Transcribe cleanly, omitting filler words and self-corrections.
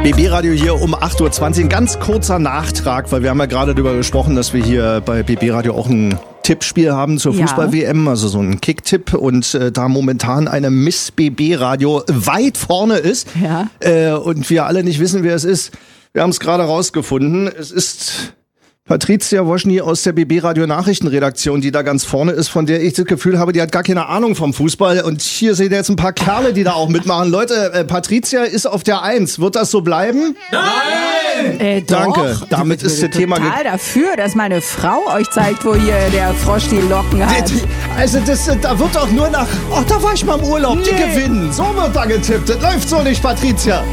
BB Radio hier um 8.20 Uhr. Ein ganz kurzer Nachtrag, weil wir haben ja gerade darüber gesprochen, dass wir hier bei BB Radio auch ein Tippspiel haben zur Fußball-WM, also so ein Kick-Tipp, und da momentan eine Miss BB Radio weit vorne ist und wir alle nicht wissen, wer es ist. Wir haben es gerade rausgefunden. Es ist Patricia Woschny aus der BB Radio Nachrichtenredaktion, die da ganz vorne ist, von der ich das Gefühl habe, die hat gar keine Ahnung vom Fußball. Und hier seht ihr jetzt ein paar Kerle, die da auch mitmachen. Leute, Patricia ist auf der 1. Wird das so bleiben? Nein! Danke. Doch. Damit ist das Thema total dafür, dass meine Frau euch zeigt, wo hier der Frosch die Locken hat. Also da wird doch nur nach, da war ich mal im Urlaub, die gewinnen. So wird da getippt. Das läuft so nicht, Patricia.